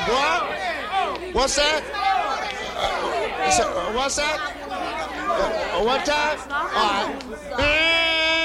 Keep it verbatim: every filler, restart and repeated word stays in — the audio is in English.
What? What's that? Uh, what's that? Uh, one time? All right.